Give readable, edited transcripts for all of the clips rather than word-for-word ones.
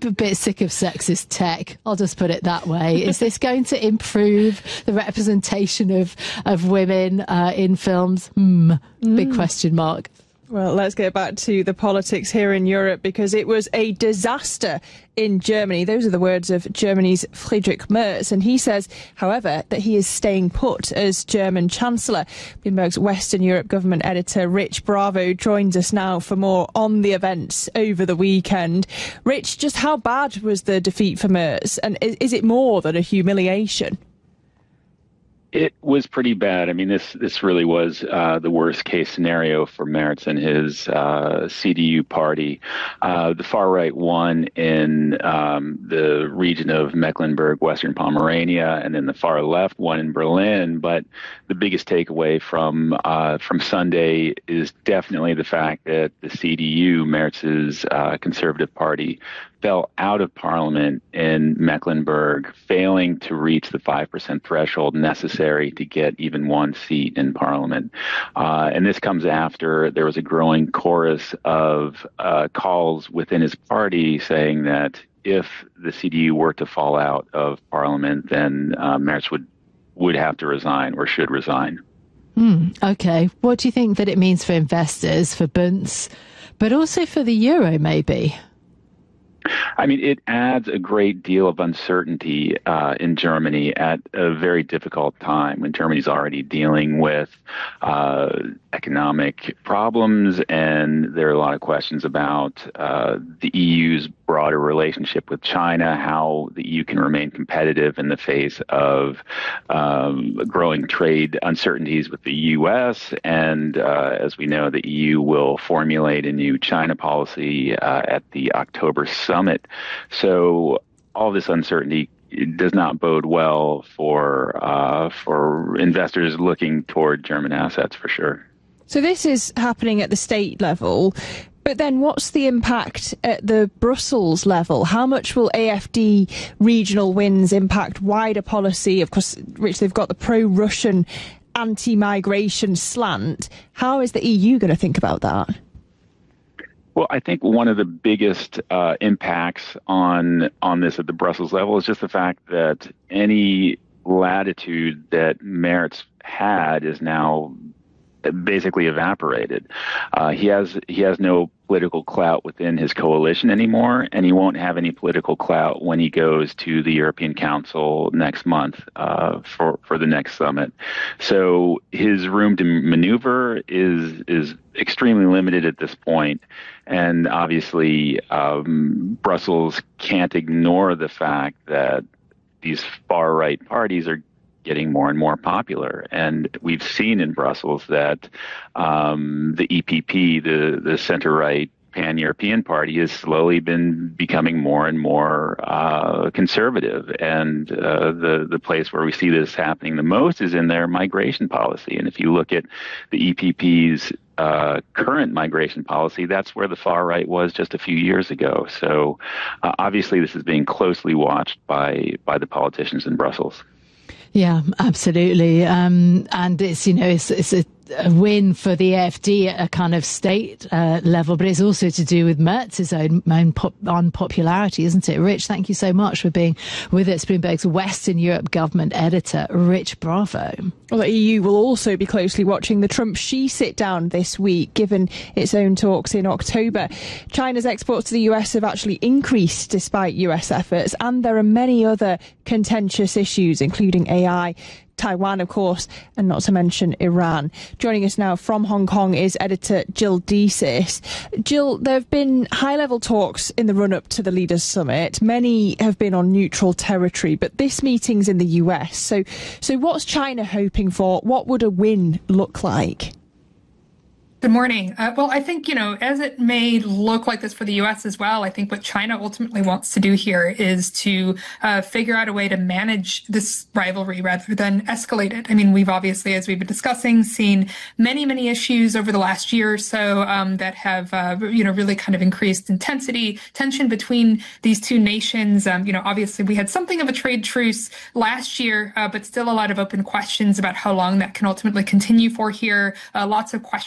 a bit sick of sexist tech. I'll just put it that way. Is this going to improve the representation of women in films? Big question mark. Well, let's get back to the politics here in Europe, because it was a disaster in Germany. Those are the words of Germany's Friedrich Merz. And he says, however, that he is staying put as German Chancellor. Bloomberg's Western Europe government editor Rich Bravo joins us now for more on the events over the weekend. Rich, just how bad was the defeat for Merz? And is it more than a humiliation? It was pretty bad. I mean, this really was the worst case scenario for Merz and his CDU party. The far right won in the region of Mecklenburg, Western Pomerania, and then the far left won in Berlin. But the biggest takeaway from Sunday is definitely the fact that the CDU, Merz's conservative party, fell out of parliament in Mecklenburg, failing to reach the 5% threshold necessary to get even one seat in parliament. And this comes after there was a growing chorus of calls within his party saying that if the CDU were to fall out of parliament, then Merz would have to resign or should resign. Okay. What do you think that it means for investors, for Bunds, but also for the euro, maybe? I mean, it adds a great deal of uncertainty in Germany at a very difficult time when Germany's already dealing with economic problems, and there are a lot of questions about the EU's broader relationship with China, how the EU can remain competitive in the face of growing trade uncertainties with the US. And as we know, the EU will formulate a new China policy at the October summit. So all this uncertainty does not bode well for investors looking toward German assets, for sure. So this is happening at the state level. But then what's the impact at the Brussels level? How much will AfD regional wins impact wider policy? Of course, Rich, they've got the pro-Russian anti-migration slant. How is the EU going to think about that? Well, I think one of the biggest impacts on this at the Brussels level is just the fact that any latitude that Merz had is now basically evaporated. He has no political clout within his coalition anymore, and he won't have any political clout when he goes to the European Council next month for the next summit. So his room to maneuver is extremely limited at this point, and obviously Brussels can't ignore the fact that these far right parties are getting more and more popular. And we've seen in Brussels that the EPP, the center-right pan-European party, has slowly been becoming more and more conservative. And the place where we see this happening the most is in their migration policy. And if you look at the EPP's current migration policy, that's where the far right was just a few years ago. So obviously this is being closely watched by the politicians in Brussels. Yeah, absolutely. And it's, it's a win for the AfD at a kind of state level, but it's also to do with Merz's own unpopularity, isn't it? Rich, thank you so much for being with us. Bloomberg's Western Europe government editor, Rich Bravo. Well, the EU will also be closely watching the Trump-Xi sit-down this week, given its own talks in October. China's exports to the US have actually increased despite US efforts, and there are many other contentious issues, including AI, Taiwan, of course, and not to mention Iran. Joining us now from Hong Kong is editor Jill Deesis. Jill, there have been high-level talks in the run-up to the Leaders' Summit. Many have been on neutral territory, but this meeting's in the US. So what's China hoping for? What would a win look like? Good morning. Well, I think, as it may look like this for the U.S. as well, I think what China ultimately wants to do here is to figure out a way to manage this rivalry rather than escalate it. I mean, we've obviously, as we've been discussing, seen many, many issues over the last year or so that have, really kind of increased intensity, tension between these two nations. Obviously, we had something of a trade truce last year, but still a lot of open questions about how long that can ultimately continue for here. Lots of questions around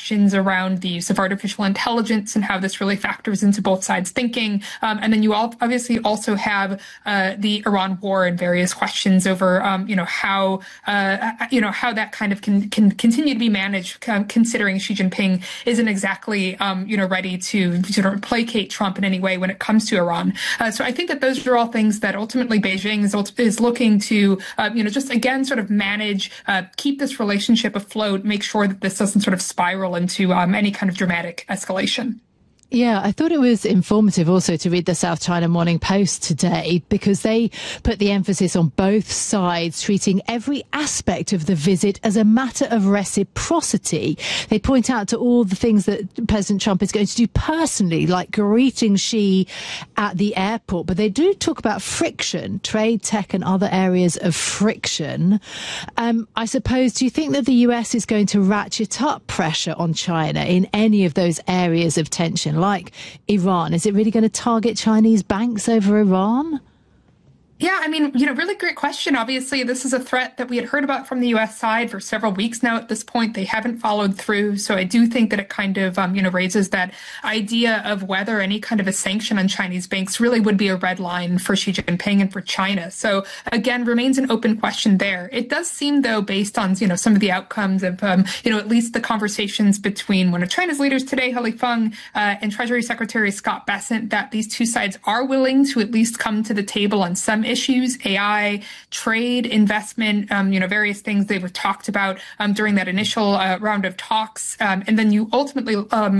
around the use of artificial intelligence and how this really factors into both sides' thinking. And then you obviously also have the Iran war and various questions over, how that kind of can continue to be managed, considering Xi Jinping isn't exactly, ready to sort of placate Trump in any way when it comes to Iran. So I think that those are all things that ultimately Beijing is looking to, just again sort of manage, keep this relationship afloat, make sure that this doesn't sort of spiral into any kind of dramatic escalation. Yeah, I thought it was informative also to read the South China Morning Post today, because they put the emphasis on both sides treating every aspect of the visit as a matter of reciprocity. They point out to all the things that President Trump is going to do personally, like greeting Xi at the airport. But they do talk about friction, trade, tech and other areas of friction. I suppose, do you think that the US is going to ratchet up pressure on China in any of those areas of tension? Like Iran, is it really going to target Chinese banks over Iran? Yeah, I mean, really great question. Obviously, this is a threat that we had heard about from the U.S. side for several weeks now at this point. They haven't followed through. So I do think that it kind of, raises that idea of whether any kind of a sanction on Chinese banks really would be a red line for Xi Jinping and for China. So again, remains an open question there. It does seem, though, based on, some of the outcomes of, at least the conversations between one of China's leaders today, He Lifeng, and Treasury Secretary Scott Bessent, that these two sides are willing to at least come to the table on some issues, AI, trade, investment, various things they were talked about during that initial round of talks. And then you ultimately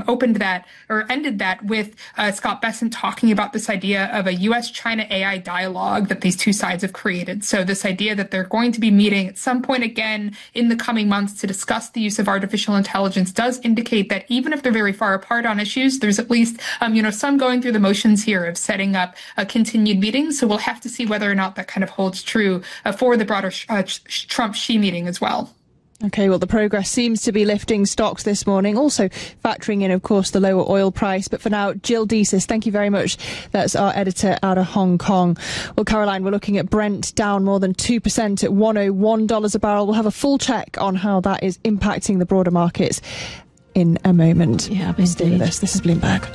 ended that with Scott Bessent talking about this idea of a U.S.-China AI dialogue that these two sides have created. So this idea that they're going to be meeting at some point again in the coming months to discuss the use of artificial intelligence does indicate that even if they're very far apart on issues, there's at least, some going through the motions here of setting up a continued meeting. So we'll have to see whether or not that kind of holds true for the broader Trump-Xi meeting as well. Okay, well, the progress seems to be lifting stocks this morning, also factoring in, of course, the lower oil price. But for now, Jill Deesis, thank you very much. That's our editor out of Hong Kong. Well, Caroline, we're looking at Brent down more than 2% at $101 a barrel. We'll have a full check on how that is impacting the broader markets in a moment. Yeah, stay with us. This is Bloomberg.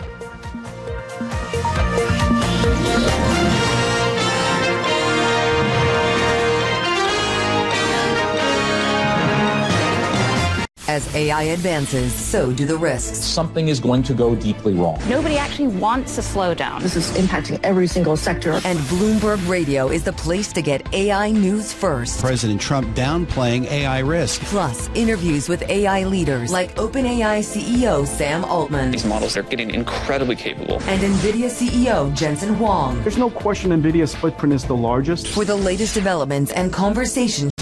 As AI advances, so do the risks. Something is going to go deeply wrong. Nobody actually wants a slowdown. This is impacting every single sector. And Bloomberg Radio is the place to get AI news first. President Trump downplaying AI risk. Plus, interviews with AI leaders like OpenAI CEO Sam Altman. These models are getting incredibly capable. And NVIDIA CEO Jensen Huang. There's no question NVIDIA's footprint is the largest. For the latest developments and conversations